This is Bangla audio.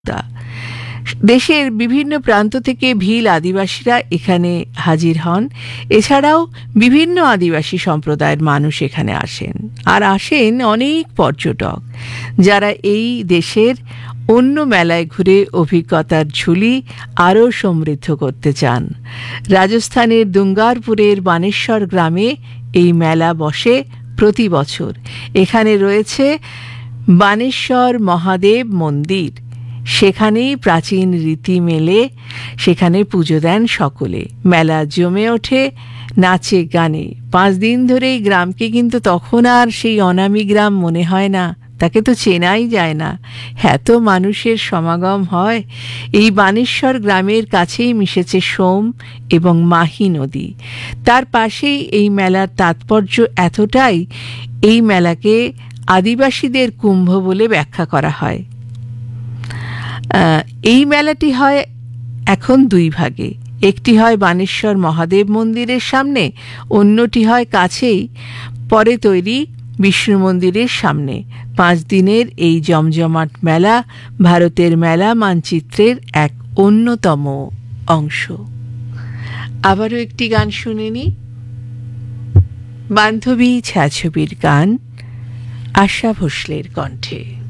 দেশের বিভিন্ন প্রান্ত থেকে ভিল আদিবাসীরা এখানে হাজির হন। এছাড়াও বিভিন্ন আদিবাসী সম্প্রদায়ের মানুষ এখানে আসেন, আর আসেন অনেক পর্যটক যারা এই দেশের অন্য মেলায় ঘুরে অভিজ্ঞতার ঝুলি আরও সমৃদ্ধ করতে চান। রাজস্থানের দুঙ্গারপুরের বানেশ্বর গ্রামে এই মেলা বসে প্রতি বছর। এখানে রয়েছে বানেশ্বর মহাদেব মন্দির, সেখানেই প্রাচীন রীতি মেলে, সেখানে পুজো দেন সকলে। মেলা জমে ওঠে নাচে গানে। 5 দিন ধরে এই গ্রামকে কিন্তু তখন আর সেই অনামী গ্রাম মনে হয় না, তাকে তো চেনাই যায় না, এত মানুষের সমাগম হয়। এই বানেশ্বর গ্রামের কাছেই মিশেছে সোম এবং মাহি নদী। তার পাশেই এই মেলার তাৎপর্য এতটাই, এই মেলাকে আদিবাসীদের কুম্ভ বলে ব্যাখ্যা করা হয়। এই মেলাটি হয় এখন 2 ভাগে। একটি হয় বানেশ্বর মহাদেব মন্দিরের সামনে, অন্যটি হয় কাছেই পরে তৈরি বিষ্ণু মন্দিরের সামনে। 5 দিনের এই জমজমাট মেলা ভারতের মেলা মানচিত্রের এক অন্যতম অংশ। আবারও একটি গান শুনে নি, বান্ধবী ছায়াছবির গান, আশা ভোসলের কণ্ঠে।